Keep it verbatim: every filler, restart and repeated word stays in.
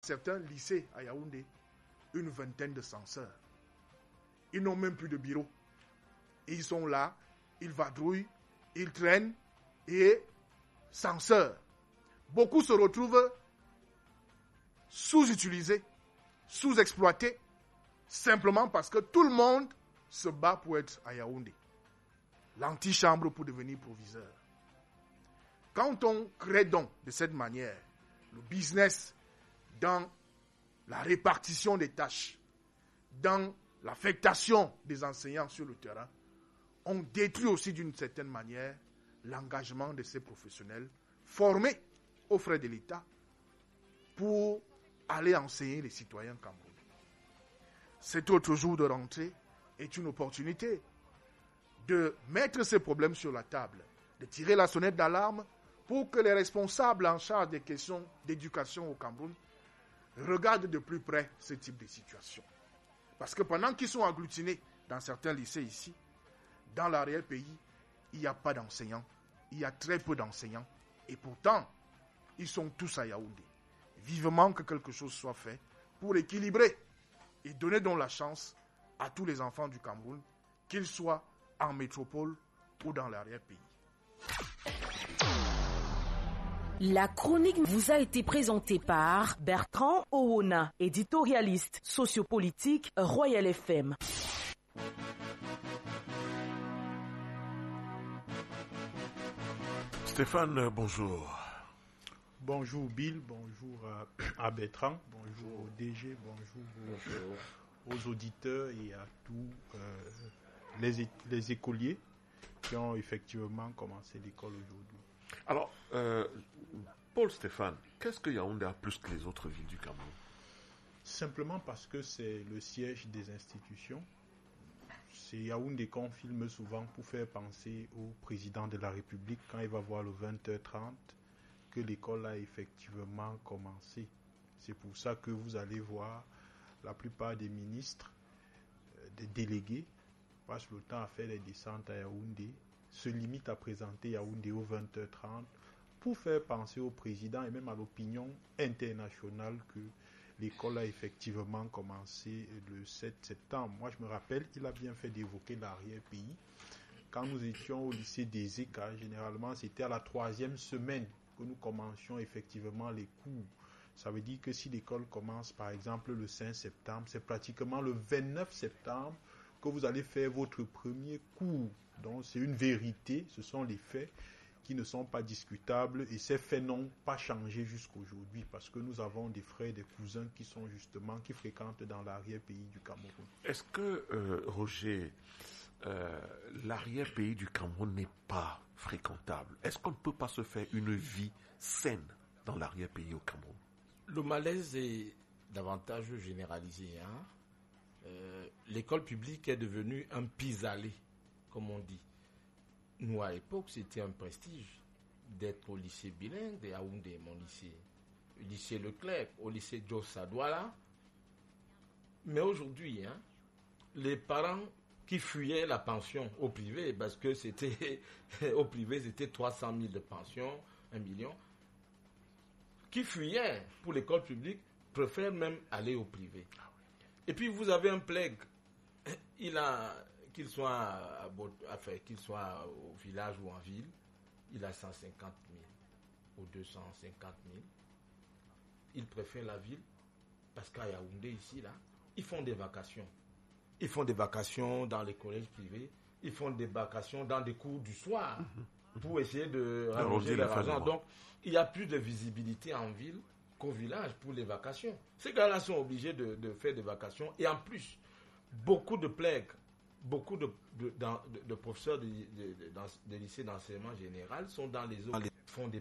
certains lycées à Yaoundé une vingtaine de censeurs. Ils n'ont même plus de bureau. Ils sont là, ils vadrouillent, ils traînent et censeurs. Beaucoup se retrouvent sous-utilisés, sous-exploités, simplement parce que tout le monde se bat pour être à Yaoundé. L'antichambre pour devenir proviseur. Quand on crée donc de cette manière le business dans la répartition des tâches, dans l'affectation des enseignants sur le terrain, on détruit aussi d'une certaine manière l'engagement de ces professionnels formés aux frais de l'État pour aller enseigner les citoyens camerounais. Cet autre jour de rentrée est une opportunité de mettre ces problèmes sur la table, de tirer la sonnette d'alarme pour que les responsables en charge des questions d'éducation au Cameroun regardent de plus près ce type de situation. Parce que pendant qu'ils sont agglutinés dans certains lycées ici, dans l'arrière-pays, il n'y a pas d'enseignants, il y a très peu d'enseignants, et pourtant, ils sont tous à Yaoundé. Vivement que quelque chose soit fait pour équilibrer et donner donc la chance à tous les enfants du Cameroun, qu'ils soient en métropole ou dans l'arrière-pays. La chronique vous a été présentée par Bertrand Owona, éditorialiste sociopolitique Royal F M. Stéphane, bonjour. Bonjour Bill, bonjour à, à Bertrand, bonjour au D G, bonjour aux, aux auditeurs et à tous euh, les, les écoliers qui ont effectivement commencé l'école aujourd'hui. Alors, euh, Paul Stéphane, qu'est-ce que Yaoundé a plus que les autres villes du Cameroun? Simplement parce que c'est le siège des institutions. C'est Yaoundé qu'on filme souvent pour faire penser au président de la République quand il va voir le vingt heures trente que l'école a effectivement commencé. C'est pour ça que vous allez voir la plupart des ministres, des délégués, passent le temps à faire des descentes à Yaoundé, se limitent à présenter Yaoundé au vingt heures trente pour faire penser au président et même à l'opinion internationale que l'école a effectivement commencé le sept septembre. Moi, je me rappelle, il a bien fait d'évoquer l'arrière-pays. Quand nous étions au lycée des Écas, généralement, c'était à la troisième semaine que nous commencions effectivement les cours. Ça veut dire que si l'école commence, par exemple, le cinq septembre, c'est pratiquement le vingt-neuf septembre que vous allez faire votre premier cours. Donc, c'est une vérité, ce sont les faits qui ne sont pas discutables et ces faits n'ont pas changé jusqu'aujourd'hui parce que nous avons des frères, des cousins qui sont justement, qui fréquentent dans l'arrière-pays du Cameroun. Est-ce que, euh, Roger, euh, l'arrière-pays du Cameroun n'est pas fréquentable? Est-ce qu'on ne peut pas se faire une vie saine dans l'arrière-pays au Cameroun? Le malaise est davantage généralisé. Hein? Euh, l'école publique est devenue un pis-aller, comme on dit. Nous, à l'époque, c'était un prestige d'être au lycée bilingue de Yaoundé, mon lycée. Le lycée Leclerc, au lycée Djossa Douala. Mais aujourd'hui, hein, les parents qui fuyaient la pension au privé, parce que c'était au privé, c'était trois cent mille de pension, un million, qui fuyaient pour l'école publique, préfèrent même aller au privé. Et puis, vous avez un plague. Il a... qu'il soit, à, enfin, qu'il soit au village ou en ville, il a cent cinquante mille ou deux cent cinquante mille. Il préfère la ville parce qu'à Yaoundé, ici, là, ils font des vacations. Ils font des vacations dans les collèges privés, ils font des vacations dans des cours du soir pour essayer de rallonger leur argent. Donc, il y a plus de visibilité en ville qu'au village pour les vacations. Ces gars-là sont obligés de, de faire des vacations et en plus, beaucoup de plagues. Beaucoup de, de, de, de professeurs de, de, de, de lycées d'enseignement général sont dans les autres, font des